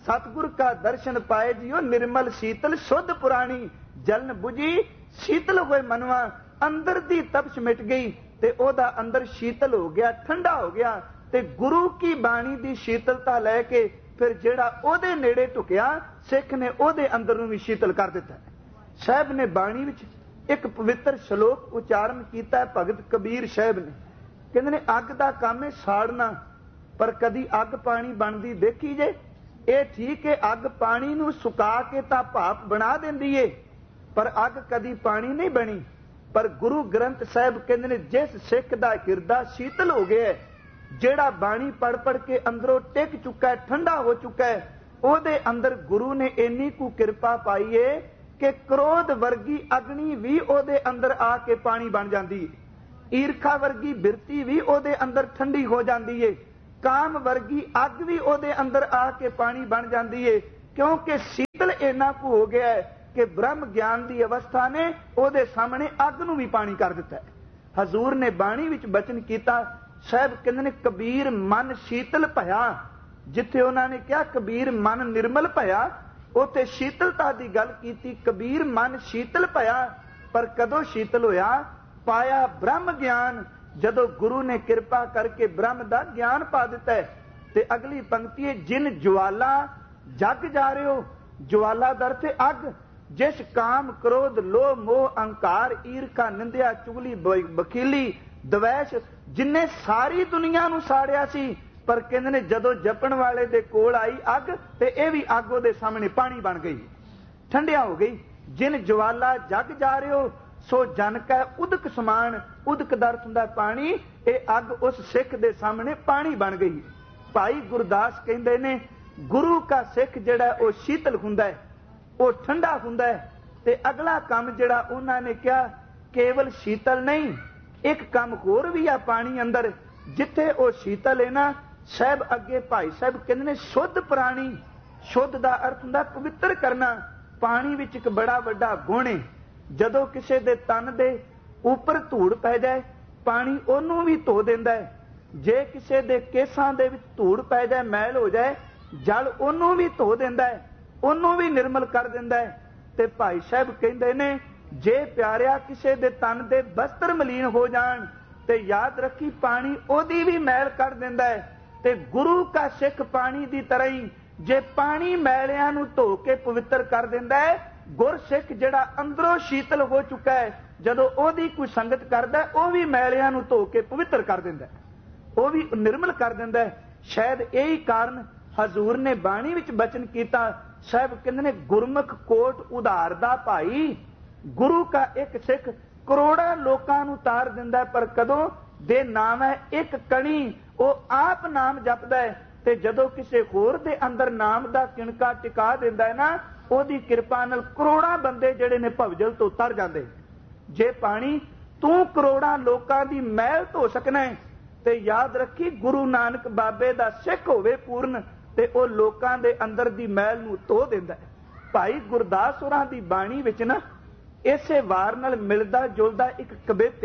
सतगुर का दर्शन पाए जियो निर्मल शीतल शुद्ध पुरानी जलन बुझी शीतल होए मनवा अंदर दी तपश मिट गई ते ओदा अंदर शीतल हो गया ठंडा हो गया ते गुरु की बाणी दी शीतलता लैके फिर जेड़ा ओदे नेड़े टुकिया सिख ने ओदे अंदर नूं भी शीतल कर दिता। साहब ने बाणी विच एक पवित्र श्लोक उचारण किया भगत कबीर साहब ने कहंदे ने अग दा काम है साड़ना पर कदी अग पानी बनदी देखी जे ये ठीक है अग पानी नूं सुका के तां भाप बना देंदी है पर अग कदी पानी नहीं बनी। पर गुरु ग्रंथ साहब कहंदे ने जिस सिख दा हिरदा शीतल हो गया है जेड़ा बाणी पढ़ पढ़ के अंदरों टिक चुका है ठंडा हो चुका है ओदे अंदर गुरु ने इन्नी कु कृपा पाई है कि क्रोध वर्गी अग्नि भी ओदे अंदर आके पानी बन जाती है ईर्खा वर्गी बिरती भी ओदे अंदर ठंडी हो जाती है काम वर्गी अग भी ओदे अंदर आके पानी बन जाती है क्योंकि शीतल इन्ना कु हो गया है कि ब्रह्म ज्ञान की अवस्था ने ओदे सामने अग नूं भी पानी कर दिता है। हजूर ने बाणी विच बचन किया साहब कहंदे ने कबीर मन शीतल भया जिथे उन्होंने कहा कबीर मन निर्मल भया उत्थे शीतलता की गल की कबीर मन शीतल भया पर कदों शीतल होया पाया ब्रह्म ज्ञान जदों गुरु ने कृपा करके ब्रह्म का ज्ञान पा दिता है। ते अगली पंक्ति है जिन ज्वाला जग जा रहे हो ज्वाला दर ते अग जिस काम क्रोध लोभ मोह अहंकार ईर्खा निंदिया चुगली बखीली द्वैश जिन्ने सारी दुनिया नूं साड़िया सी पर कहंदे ने जदों जपण वाले दे कोल आई अग ते इह भी अग ओदे सामने पानी बन गई ठंडिया हो गई। जिन ज्वाला जग जा रहे हो सो जन कै उदक समान उदक दा अर्थ हुंदा पानी ये अग उस सिख दे सामने पानी बन गई। भाई गुरदास कहंदे ने गुरु का सिख जिहड़ा वो शीतल हुंदा है वो ठंडा हुंदा है ते अगला काम जिहड़ा उन्हां ने कहा केवल शीतल नहीं एक काम होर भी आ पानी अंदर जिथे वो शीतल है ना साहब अगे भाई साहब कहंदे ने शुद्ध प्राणी शुद्ध दा अर्थ हुंदा पवित्र करना पानी विच एक बड़ा वड्डा गुण है जदों किसी दे तन दे उपर धूड़ पै जाए पानी ओनू भी धो दिंदा है जे किसी दे केसां दे विच धूड़ पै जाए मैल हो जाए जल ओनू भी धो दिंदा है ओनू भी निर्मल कर दिंदा है। ते भाई साहब कहंदे ने जे प्यारिया किसी दे तन दे वस्त्र मलीन हो जाण ते याद रखी पानी ओदी भी मैल कर दिंदा है। ते गुरु का सिख पानी दी तरह ही जे पानी मैलियां नूं धो के पवित्र कर दिंदा है गुर सिख जिहड़ा अंदरों शीतल हो चुका है जदों ओदी कोई संगत करदा है वो भी मैलियां नूं धो के पवित्र कर दिंदा है वो भी निर्मल कर दिंदा है। शायद यही कारण हजूर ने बाणी विच बचन किया साहब कहंदे ने गुरमुख कोट उधार दा भाई गुरु का एक सिख करोड़ा लोकां नूं तार दिंदा है पर कदों दे नाम है एक कणी वो आप नाम जपदा है ते जदों किसी होर दे अंदर नाम दा किणका टिका दिंदा है ना ओदी किरपा नाल करोड़ा बंदे जिहड़े ने भवजल तो तर जांदे। जे पानी तू करोड़ा लोकां दी मैल धो सकना है ते याद रखी गुरु नानक बाबे दा सिख होवे पूर्ण ते ओ लोकां दे अंदर दी मैल नूं धो दिंदा है। भाई गुरदास होरां दी बाणी विच ना इसे वार नाल मिलदा जुलदा एक कविता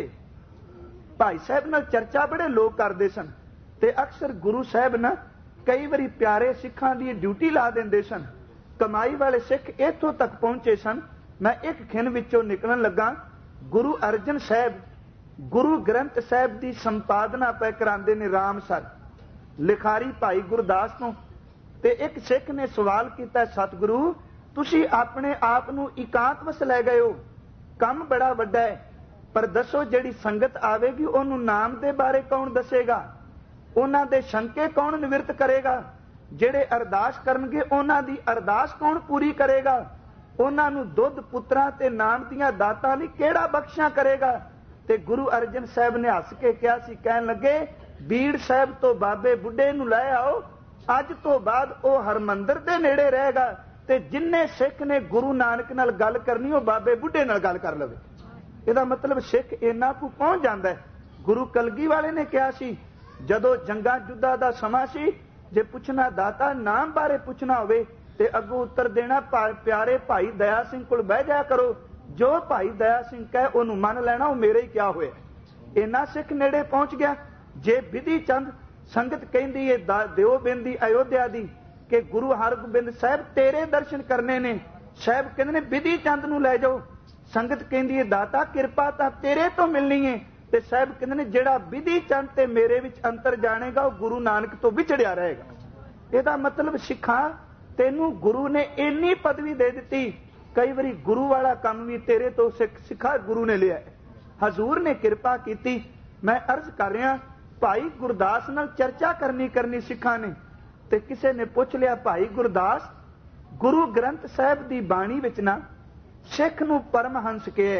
भाई साहब नाल चर्चा बड़े लोग करते सन ते अक्सर गुरु साहब ना कई बारी प्यारे सिखां दी ड्यूटी ला दिंदे सन। कमाई वाले सिख इत्थों तक पहुंचे सन मैं एक खिन विचों निकलण लगा गुरु अर्जन साहब गुरु ग्रंथ साहब की संपादना पै करांदे ने राम सर लिखारी भाई गुरदास तो ते एक सिख ने सवाल किया सतगुरु तुसी अपने आप नूं इकांत वस लै गए हो काम बड़ा वड्डा है पर दसो जिहड़ी संगत आवेगी उहनूं नाम दे बारे कौन दसेगा उन्हां दे शंके कौन निवृत्त करेगा जिहड़े अरदास करनगे उन्हां दी अरदास कौन पूरी करेगा उन्हां नूं दुध पुत्रां ते नाम दीयां दातां लई किहड़ा बख्शियां करेगा। ते गुरु अर्जन साहब ने हस के कहा सी कहन लगे बीड़ साहब तो बाबे बुढ़े नूं लै आओ अज तो बाद ओ हरमंदर दे नेड़े रहेगा ते जिन्ने सिख ने गुरु नानक नाल गल करनी ओ बाबे बुढ़े नाल गल कर लवे। इहदा मतलब सिख इन्ना कु पहुंच जांदा है। गुरु कलगी वाले ने कहा सी जदों जंगा जुद्धा दा समा सी जे पुछना दाता नाम बारे पुछना होवे ते अगों उत्तर देना प्यारे भाई दया सिंह कोल बह जाया करो जो भाई दया सिंह कहे ओनू मन लेना वो मेरे ही क्या होया। इन्ना सिख नेड़े पहुंच गया जे विधि चंद संगत कहंदी है दिओ बेंदी अयोध्या दी कि गुरु हरगोबिंद साहब तेरे दर्शन करने ने। साहब कहते ने विधि चंद नूं लै जाओ। संगत कहती है दाता किरपा तां तेरे तो मिलनी है। ते साहब कहते ने जिहड़ा विधि चंद ते मेरे विच अंतर जानेगा वो गुरु नानक तो विछड़िया रहेगा। ਇਹਦਾ मतलब सिखा तेनू गुरु ने इन्नी पदवी दे दी। कई बारी गुरु वाला काम भी तेरे तो सिख सिखा गुरु ने लिया। हजूर ने किरपा की। मैं अर्ज कर रहा भाई गुरदास नाल चर्चा करनी करनी सिखा ने ते किसी ने पूछ लिया भाई गुरदास गुरु ग्रंथ साहब की बाणी विच ना सिख नूं परमहंस कहे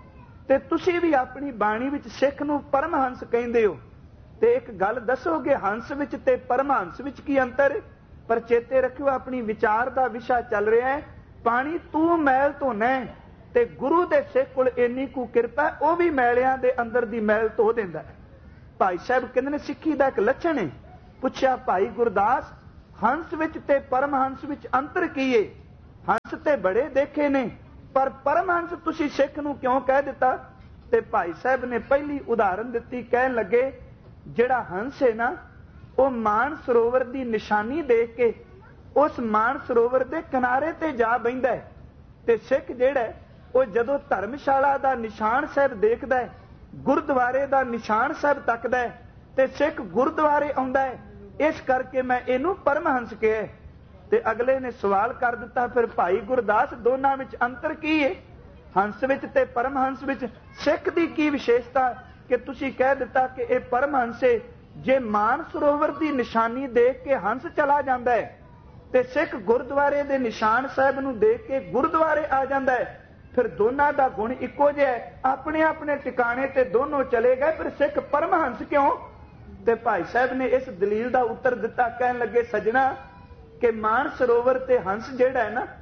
ते तुसी भी अपनी बाणी विच सिख नूं परमहंस कहंदे हो। ते एक गल दसोगे हंस विच ते परमहंस विच की अंतर? पर चेते रखियो अपनी विचार का विषय चल रहा है। पानी तू मैल धोना है ते गुरु दे सिख कोल इन्नी कु किरपा वह भी मैलियां दे अंदर दी मैल धो दिंदा है। भाई साहब कहते ने सिक्खी दा एक लक्षण है। पुछया भाई गुरदास हंस विच ते परमहंस विच अंतर की है? हंस ते बड़े देखे ने पर परमहंस तुसी सिख नूं क्यों कह दिता? ते भाई साहब ने पहली उदाहरण दिती। कहन लगे जिहड़ा हंस है ना वो मान सरोवर की निशानी देख के उस मान सरोवर के किनारे ते जा बहिंदा है। ते सिख जिहड़ा वो जदों धर्मशाला का निशान साहब देखदा है, गुरुद्वारे का निशान साहब तकदा है ते सिख गुरुद्वारे आउंदा है। इस करके मैं इनू परमहंस कहा। ते अगले ने सवाल कर दिता फिर भाई गुरदास दोनों में अंतर की है? हंस विच ते परमहंस विच सिख दी की विशेषता कि तुसी कह दिता कि यह परमहंस है। जे मान सरोवर की निशानी देख के हंस चला जाता है ते सिख गुरुद्वारे के निशान साहब नूं देख के गुरुद्वारे आ जाता है। फिर दोनों का गुण इको जिहा है, अपने अपने टिकाणे ते दोनों चले गए, फिर सिख परमहंस क्यों? ते भाई साहब ने इस दलील का उत्तर दिता। कहन लगे सजना कि मान सरोवर ते हंस जिहड़ा है ना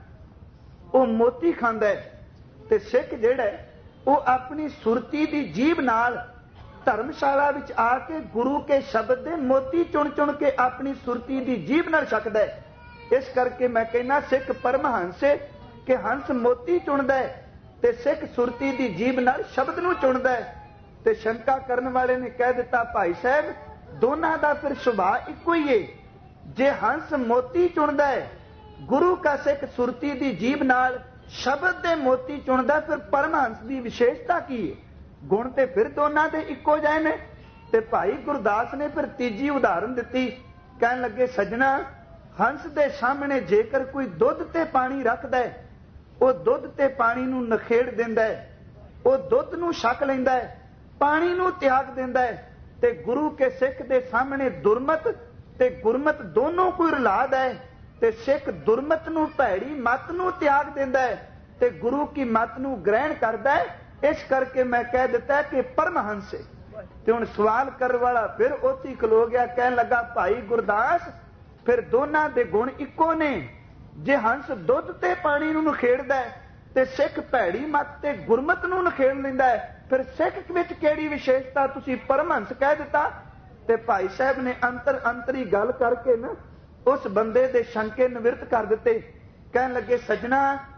वो मोती खांदा है ते सिख जिहड़ा है वो अपनी सुरती की जीभ नाल धर्मशाला विच आके गुरु के शब्द दे मोती चुन चुन के अपनी सुरती की जीभ नाल छकदा है। इस करके मैं कहना सिख परमहंस है कि हंस मोती चुनदा है ते सिख सुरती की जीभ नाल शब्द नूं चुनदा है। ते शंका करन वाले ने कह दिता भाई साहब दोनों का फिर सुभाव इको ही है। जे हंस मोती चुनदा है गुरु का सिख सुरती की जीभ नाल शब्द दे मोती चुनदा, फिर परमहंस की विशेषता की है? गुण ते फिर दोनों के इको जाए ने। ते भाई गुरदास ने फिर तीजी उदाहरण दी। कहन लगे सजना हंस दे सामने जेकर कोई दुध ते पानी रखदा है वो दुध ते पानी नूं नखेड़ दिंदा है, वो दुध नूं छक लैंदा है, पानी नूं त्याग दिंदा है। ते गुरु के सिख दे सामने दुरमत ते गुरमत दोनों कोई रलाद है ते सिख दुरमत नूं भैड़ी मत नूं त्याग दिंदा है ते गुरु की मत नूं ग्रहण करदा है। इस करके मैं कह दिता है कि परमहंस है। ते हुण सवाल करने वाला फिर ओती खलो गया। कहन लगा भाई गुरदास फिर दोनों दे गुण इको ने। जे हंस दुध ते पानी नूं नखेड़दा है ते सिख भैड़ी मत ते गुरमत नूं नखेड़ लैंदा है, फिर सिख विच किहड़ी विशेषता तुसीं परमहंस कह दिता? ते भाई साहब ने अंतर अंतरी गल करके ना उस बंदे दे शंके निवृत्त कर दिते। कहन लगे सजना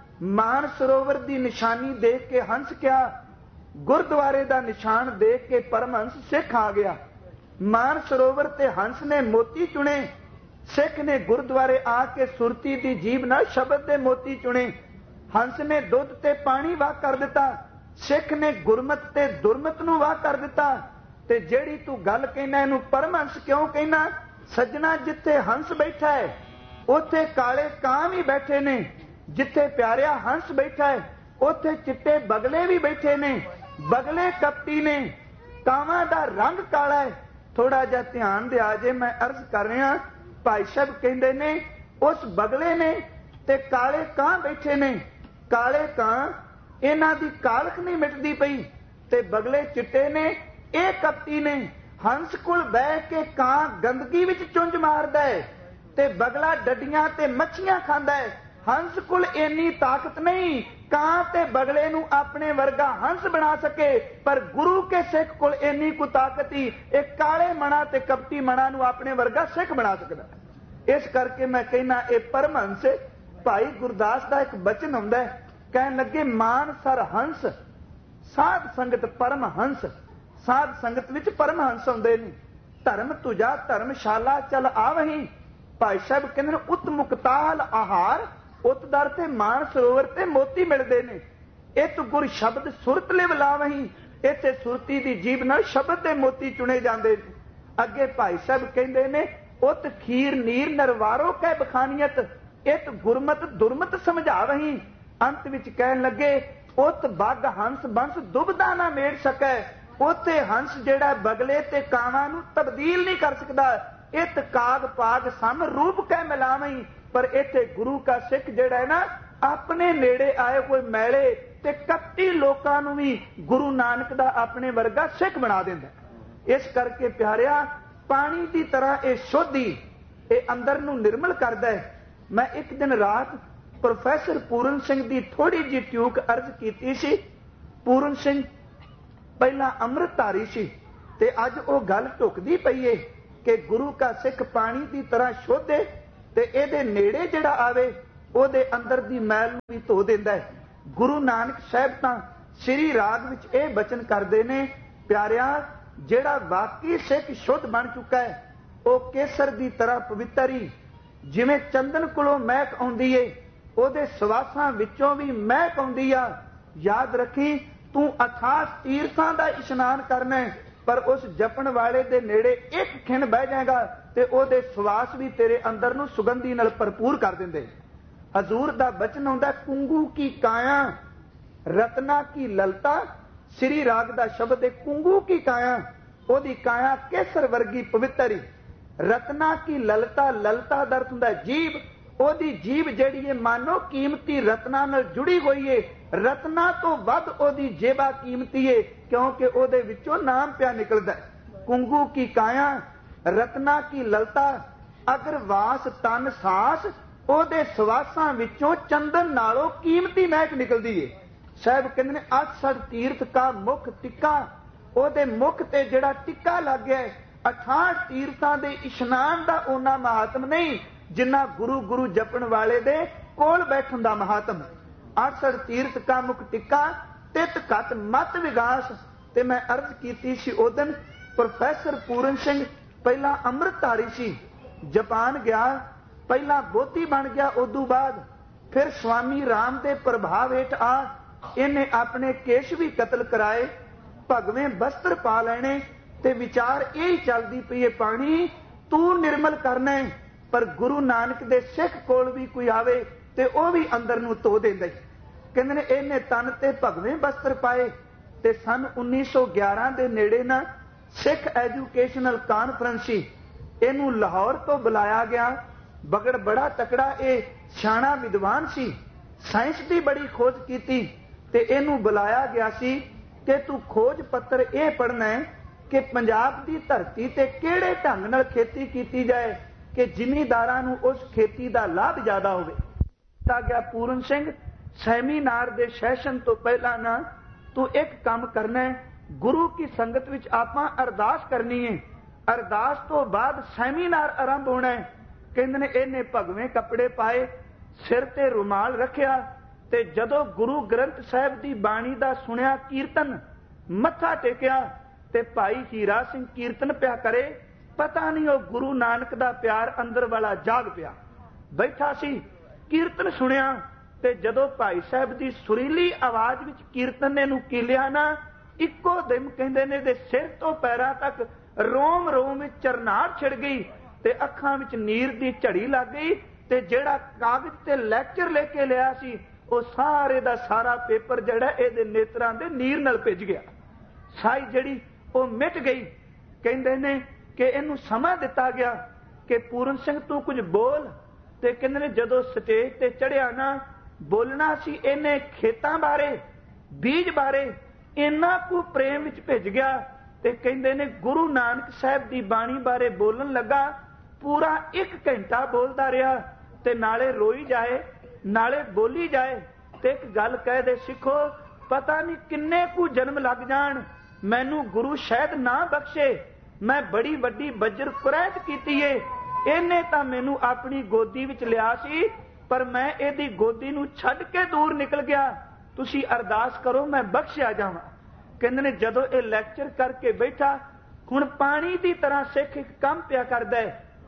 मान सरोवर की निशानी देख के हंस क्या, गुरुद्वारे का निशान देख के परमहंस सिख आ गया। मान सरोवर ते हंस ने मोती चुने, सिख ने गुरुद्वारे आके सुरती की जीभ नाल शब्द दे मोती चुने। हंस ने दुध ते पानी वाह कर दिता, सिख ने गुरमत ते दुरमत नूं वाह कर दिता। ते जेड़ी तू गल कहना इनू परमहंस क्यों कहना? सजना जिथे हंस बैठा है उथे काले कां भी बैठे ने, जिथे प्यारिया हंस बैठा है उथे चिट्टे बगले भी बैठे ने। बगले कपटी ने, कावां दा रंग काला है। थोड़ा जा ध्यान दे आजे, मैं अर्ज कर रहा। भाई साहब कहंदे ने उस बगले ने ते काले कां बैठे ने। काले कां इन्हां दी कालख नहीं मिटदी पई ते बगले चिट्टे ने, ये कपटी ने। हंस कोल बह के कां गंदगी विच चुंझ मारदा है ते बगला डडियां ते मच्छियां खांदा है। हंस कोल इन्नी ताकत नहीं कां ते बगले नूं अपने वर्गा हंस बना सके, पर गुरु के सिख कोल इन्नी को ताकत ही एक काले मना ते कपटी मना नूं अपने वर्गा सिख बना सकदा। इस करके मैं कहना ये परमहंस। भाई गुरदास का एक बचन आउंदा है, कहन लगे मान सर हंस साध संगत परमहंस। साध संगत विच परमहंस आउंदे ने। धर्म तुझा धर्मशाला चल आवहीं, भाई साहब कहते हैं उत मुक्ताल आहार उत दर ते मान सरोवर ते मोती मिलते ने। इत गुर शब्द सुरत लिव लावही, इत्थे सुरती दी जीभ नाल शब्द दे मोती चुने जाते ने। अगे भाई साहब कहते ने उत खीर नीर नरवारो कै बखानियत, इत गुरमत दुरमत समझावही। अंत विच कहन लगे उत बग हंस बंस दुबदा ना मेड़ सकै, उते हंस जेड़ा बगले ते कावां नूं तब्दील नहीं कर सकदा। इत काग पाग सम रूप कै मिलावही, पर इत्थे गुरु का सिख जेड़ा है ना अपने नेड़े आए कोई मैले ते कत्ती लोकां नूं भी गुरु नानक दा अपने वर्गा सिख बना दिंदा। इस करके प्यारिया पानी की तरह ये शुद्धि ये अंदर नूं निर्मल करदा है। मैं एक दिन रात प्रोफैसर पूरन सिंह की थोड़ी जी ट्यूक अर्ज की सी। पूरन सिंह पहला अमृतधारी सी ते अज वो गल ढुकदी पई है कि गुरु का सिख पानी की तरह शुद्ध है ते इहदे नेड़े जिहड़ा आवे ओहदे अंदर दी मैल नूं भी धो दिंदा है। गुरु नानक साहब तां श्री राग विच इह बचन करदे ने प्यारिया जिहड़ा वाकई सिख शुद्ध बन चुका है वह केसर की तरह पवित्र ही, जिवें चंदन कोलों महक आउंदी है ਉਹਦੇ ਸਵਾਸਾਂ ਵਿੱਚੋਂ भी महक आउंदी आ। याद रखी तू अथाह तीर्थां दा इशनान करना है, पर उस जपण वाले दे नेड़े एक खिन बह जाएगा ते ਉਹਦੇ ਸਵਾਸ भी तेरे अंदर नूं सुगंधी नाल भरपूर कर दिंदे। हजूर दा बचन आउंदा कुंगू की काया रत्ना की ललता, श्री राग दा शब्द है कुंगू की काया, ਉਹਦੀ काया केसर वर्गी पवित्र ही। रत्ना की ललता, ललता दा अर्थ हुंदा जीभ, ਉਹਦੀ ਜੀਭ ਜਿਹੜੀ ਹੈ ਮਾਨੋ ਕੀਮਤੀ ਰਤਨਾਂ ਨਾਲ ਜੁੜੀ ਹੋਈ ਹੈ। ਰਤਨਾਂ ਤੋਂ ਵੱਧ ਉਹਦੀ ਜੇਬਾ ਕੀਮਤੀ ਹੈ ਕਿਉਂਕਿ ਉਹਦੇ ਵਿੱਚੋਂ ਨਾਮ ਪਿਆ ਨਿਕਲਦਾ ਹੈ। ਕੁੰਗੂ ਕੀ ਕਾਇਆ ਰਤਨਾ ਕੀ ਲਲਤਾ, ਅਗਰ ਵਾਸ ਤਨ ਸਾਸ, ਉਹਦੇ ਸਵਾਸਾਂ ਵਿੱਚੋਂ ਚੰਦਨ ਨਾਲੋਂ ਕੀਮਤੀ ਮਹਿਕ ਨਿਕਲਦੀ ਹੈ। ਸਾਹਿਬ ਕਹਿੰਦੇ ਨੇ ਅਠਸਠ ਤੀਰਥ ਕਾ ਮੁੱਖ ਟਿੱਕਾ, ਉਹਦੇ ਮੁੱਖ ਤੇ ਜਿਹੜਾ ਟਿੱਕਾ ਲੱਗ ਗਿਆ ਹੈ। ਅਠਾਹਠ ਤੀਰਥਾਂ ਦੇ ਇਸ਼ਨਾਨ ਦਾ ਉਹਨਾਂ ਮਹਾਤਮ ਨਹੀਂ जिन्ना गुरु गुरु जपण वाले दे कोल बैठन दा महात्म। अठसठ तीर्थ का मुख टिक्का तित घट मत विगास। ते मैं अर्ज कीती सी उदन प्रोफैसर पूरन सिंह पहला अमृतधारी सी, जापान गया, पहला बोधी बन गया, उदू बाद फिर स्वामी राम दे प्रभाव हेठ आ इन्हें अपने केश भी कतल कराए, भगवें वस्त्र पा लेने ते विचार यही चलदी पई है पानी तू निर्मल करना है। पर गुरु नानक दे सिख कोल भी कोई आवे ते ओ भी अंदर नूं धो दिंदा। कहंदे ने इहने तन ते भगवें वस्त्र पाए। ते सन उन्नीस सौ ग्यारह दे नेड़े ना सिख एजुकेशनल कानफ्रेंस सी, इहनूं लाहौर तो बुलाया गया। बगड़ बड़ा तकड़ा ए सियाणा विद्वान सी, साइंस की बड़ी खोज कीती ते इहनूं बुलाया गया सी कि तू खोज पत्र यह पढ़ना है कि पंजाब की धरती ते किहड़े ढंग नाल खेती कीती जाए कि जिमीदारां नूं उस खेती का लाभ ज्यादा होवे। ता गया पूरन सिंह सैमीनार दे सैशन तो पहला ना तू एक काम करना है, गुरु की संगत विच आपां अरदास करनी है, अरदास तो बाद सैमीनार आरंभ होना है। कहंदे ने इहने भगवें कपड़े पाए, सिर ते रुमाल रखिया ते जदों गुरु ग्रंथ साहिब दी बाणी दा सुनिया कीर्तन मत्था टेकिया ते भाई हीरा सिंह कीर्तन पिया करे। पता नहीं वो गुरु नानक दा प्यार अंदर वाला जाग पिया बैठा सी। कीर्तन सुनिया ते जदों भाई साहब दी सुरीली आवाज विच कीर्तन ने नूं कीलिया ना, इक्को दिम कहंदे ने दे सिर तो पैरां तक रोम रोम विच चरनाट छिड़ गई ते अखां विच नीर दी झड़ी लग गई ते जिहड़ा कागज ते लैक्चर लेके लिया सी वो सारे दा सारा पेपर जिहड़ा इहदे नेत्रां दे नीर नाल भिज गया। साई जिहड़ी वो मिट गई। कहंदे ने कि इनू समा दिता गया कि पूरन सिंह तू कुछ बोल। ते कहंदे ने जदों स्टेज ते चढ़िया ना बोलना सी इन्हें खेतां बारे बीज बारे इन्ना कु प्रेम विच भिज गया। ते कहंदे ने गुरु नानक साहब दी बाणी बारे बोलन लगा, पूरा एक घंटा बोलदा रहा ते नाले रोई जाए नाले बोली जाए ते एक गल कह दे सिखो पता नहीं किन्ने कु जन्म लग जाण मैनू गुरु शायद ना बख्शे, मैं बड़ी वड्डी बज्र कुरैत कीती है, इहने तां मैनू अपनी गोदी विच लिया सी पर मैं इहदी गोदी नूं छड्ड के दूर निकल गया, तुसी अरदास करो मैं बख्शिया जावां। कहंदे ने जदों इह लैक्चर करके बैठा हुण पानी दी तरह सिख एक काम पिया करदा है,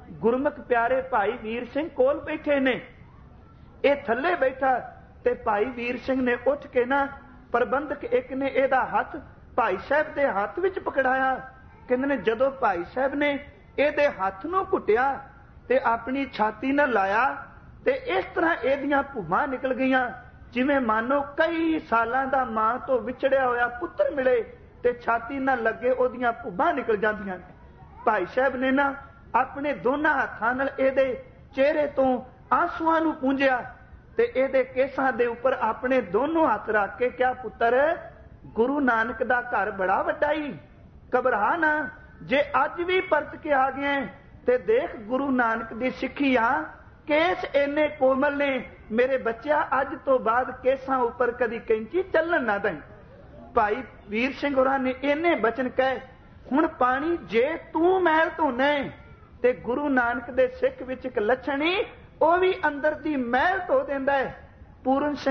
ਗੁਰਮੁਖ ਪਿਆਰੇ ਭਾਈ ਵੀਰ ਸਿੰਘ ਕੋਲ ਬੈਠੇ ਨੇ, ਇਹ ਥੱਲੇ ਬੈਠਾ ਤੇ ਭਾਈ ਵੀਰ ਸਿੰਘ ਨੇ ਉੱਠ ਕੇ ਨਾ, ਪ੍ਰਬੰਧਕ ਇੱਕ ਨੇ ਇਹਦਾ ਹੱਥ ਭਾਈ ਸਾਹਿਬ ਦੇ ਹੱਥ ਵਿੱਚ ਪਕੜਾਇਆ। ਕਹਿੰਦੇ ਨੇ ਜਦੋਂ ਭਾਈ ਸਾਹਿਬ ਨੇ ਇਹਦੇ ਹੱਥ ਨੂੰ ਘੁੱਟਿਆ ਤੇ ਆਪਣੀ ਛਾਤੀ ਨਾਲ ਲਾਇਆ ਤੇ ਇਸ ਤਰ੍ਹਾਂ ਇਹਦੀਆਂ ਭੂਮਾਂ ਨਿਕਲ ਗਈਆਂ, ਜਿਵੇਂ ਮਾਨੋ ਕਈ ਸਾਲਾਂ ਦਾ ਮਾਂ ਤੋਂ ਵਿਛੜਿਆ ਹੋਇਆ ਪੁੱਤਰ ਮਿਲੇ ਤੇ ਛਾਤੀ ਨਾਲ ਲੱਗੇ ਉਹਦੀਆਂ ਭੂਮਾਂ ਨਿਕਲ ਜਾਂਦੀਆਂ ਨੇ। ਭਾਈ ਸਾਹਿਬ ਨੇ ਨਾ ਆਪਣੇ ਦੋਨਾਂ ਹੱਥਾਂ ਨਾਲ ਇਹਦੇ ਚਿਹਰੇ ਤੋਂ ਆਂਸੂਆਂ ਨੂੰ ਪੂੰਝਿਆ ਤੇ ਇਹਦੇ ਕੇਸਾਂ ਦੇ ਉੱਪਰ ਆਪਣੇ ਦੋਨੋਂ ਹੱਥ ਰੱਖ ਕੇ ਕਿਹਾ, ਪੁੱਤਰ ਗੁਰੂ ਨਾਨਕ ਦਾ ਘਰ ਬੜਾ ਵੱਡਾ ਈ, ਘਬਰਾ ਨਾ, ਜੇ ਅੱਜ ਵੀ ਪਰਤ ਕੇ ਆ ਗਏ ਤੇ ਦੇਖ ਗੁਰੂ ਨਾਨਕ ਦੀ ਸਿੱਖੀ ਆ, ਕੇਸ ਇੰਨੇ ਕੋਮਲ ਨੇ, ਮੇਰੇ ਬੱਚਿਆ ਅੱਜ ਤੋਂ ਬਾਅਦ ਕੇਸਾਂ ਉੱਪਰ ਕਦੀ ਕੈਂਚੀ ਚੱਲਣ ਨਾ ਦੇਂ। ਭਾਈ ਵੀਰ ਸਿੰਘ ਹੋਰਾਂ ਨੇ ਇੰਨੇ ਬਚਨ ਕਹੇ, ਹੁਣ ਪਾਣੀ ਜੇ ਤੂੰ ਮਹਿਲ ਧੋਣਾ ਤੇ ਗੁਰੂ ਨਾਨਕ ਦੇ ਸਿੱਖ ਵਿੱਚ ਇੱਕ ਲੱਛਣ ਈ, ਉਹ ਵੀ ਅੰਦਰ ਦੀ ਮਹਿਲ ਧੋ ਦਿੰਦਾ ਹੈ। ਪੂਰਨ